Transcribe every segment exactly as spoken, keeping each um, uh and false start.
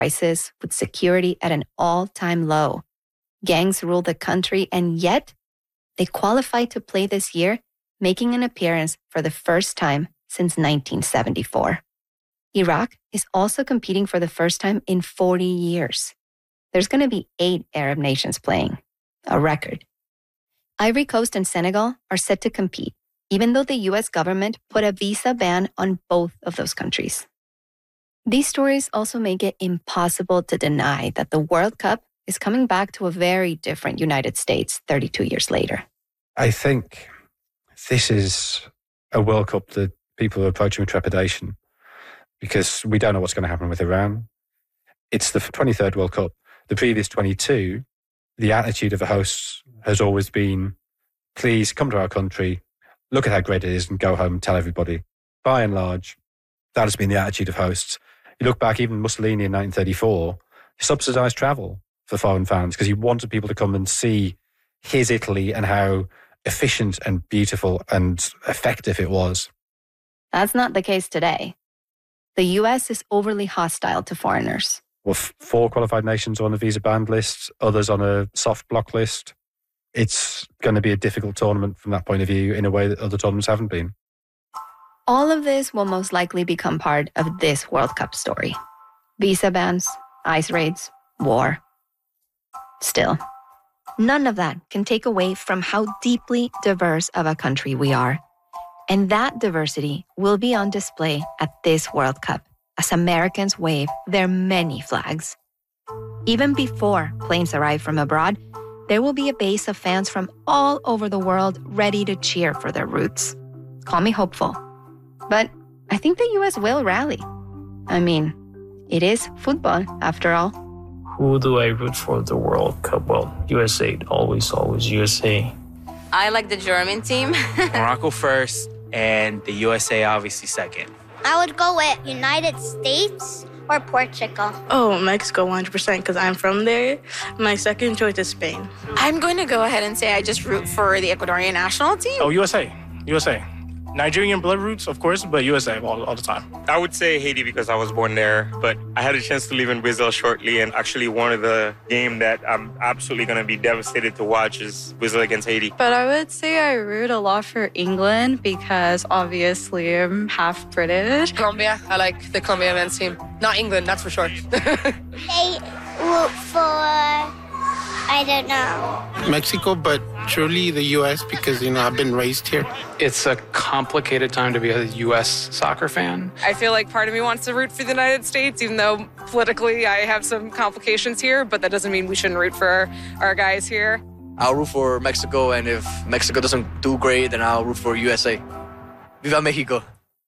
crisis with security at an all-time low. Gangs rule the country, and yet they qualified to play this year, making an appearance for the first time since nineteen seventy-four. Iraq is also competing for the first time in forty years. There's going to be eight Arab nations playing, a record. Ivory Coast and Senegal are set to compete, even though the U S government put a visa ban on both of those countries. These stories also make it impossible to deny that the World Cup is coming back to a very different United States thirty-two years later. I think this is a World Cup that people are approaching with trepidation because we don't know what's going to happen with Iran. It's the twenty-third World Cup. The previous twenty-two, the attitude of the hosts has always been, please come to our country, look at how great it is and go home and tell everybody. By and large, that has been the attitude of hosts. You look back, even Mussolini in nineteen thirty-four, subsidised travel for foreign fans because he wanted people to come and see his Italy and how efficient and beautiful and effective it was. That's not the case today. The U S is overly hostile to foreigners. Well, four qualified nations on a visa banned list, others on a soft block list. It's going to be a difficult tournament from that point of view in a way that other tournaments haven't been. All of this will most likely become part of this World Cup story. Visa bans, ICE raids, war. Still, none of that can take away from how deeply diverse of a country we are. And that diversity will be on display at this World Cup as Americans wave their many flags. Even before planes arrive from abroad, there will be a base of fans from all over the world ready to cheer for their roots. Call me hopeful. But I think the U S will rally. I mean, it is football after all. Who do I root for the World Cup? Well, U S A, always, always U S A. I like the German team. Morocco first, and the U S A obviously second. I would go with United States or Portugal. Oh, Mexico one hundred percent because I'm from there. My second choice is Spain. I'm going to go ahead and say I just root for the Ecuadorian national team. Oh, U S A. U S A. Nigerian blood roots, of course, but U S A all, all the time. I would say Haiti because I was born there, but I had a chance to live in Brazil shortly, and actually one of the game that I'm absolutely going to be devastated to watch is Brazil against Haiti. But I would say I root a lot for England because obviously I'm half British. Colombia. I like the Colombian men's team. Not England, that's for sure. They root for... I don't know. Mexico, but truly the U S because, you know, I've been raised here. It's a complicated time to be a U S soccer fan. I feel like part of me wants to root for the United States, even though politically I have some complications here, but that doesn't mean we shouldn't root for our, our guys here. I'll root for Mexico, and if Mexico doesn't do great, then I'll root for U S A. Viva Mexico.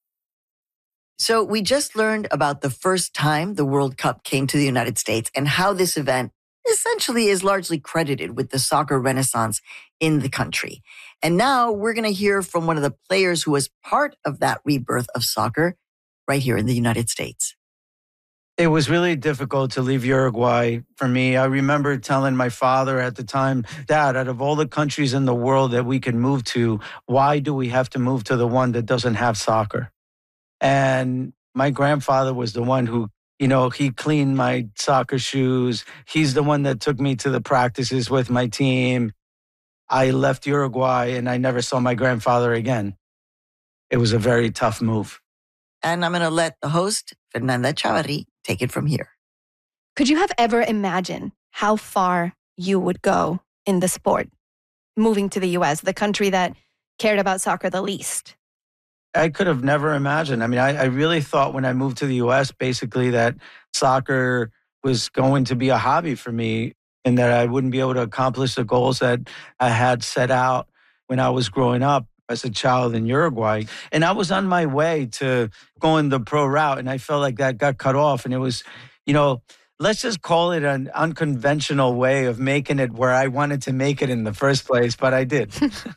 So we just learned about the first time the World Cup came to the United States and how this event essentially is largely credited with the soccer renaissance in the country. And now we're going to hear from one of the players who was part of that rebirth of soccer right here in the United States. It was really difficult to leave Uruguay for me. I remember telling my father at the time, Dad, out of all the countries in the world that we can move to, why do we have to move to the one that doesn't have soccer? And my grandfather was the one who You know, he cleaned my soccer shoes. He's the one that took me to the practices with my team. I left Uruguay and I never saw my grandfather again. It was a very tough move. And I'm going to let the host, Fernanda Chavarri, take it from here. Could you have ever imagined how far you would go in the sport, moving to the U S, the country that cared about soccer the least? I could have never imagined. I mean, I, I really thought when I moved to the U S, basically, that soccer was going to be a hobby for me and that I wouldn't be able to accomplish the goals that I had set out when I was growing up as a child in Uruguay. And I was on my way to going the pro route, and I felt like that got cut off. And it was, you know, let's just call it an unconventional way of making it where I wanted to make it in the first place, but I did.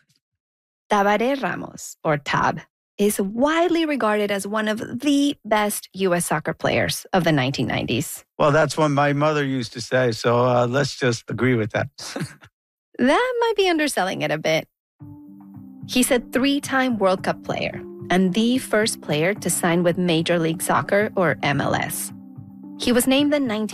Tabaré Ramos, or Tab, is widely regarded as one of the best U S soccer players of the nineteen nineties. Well, that's what my mother used to say, so uh, let's just agree with that. That might be underselling it a bit. He's a three-time World Cup player and the first player to sign with Major League Soccer, or M L S. He was named the nineteen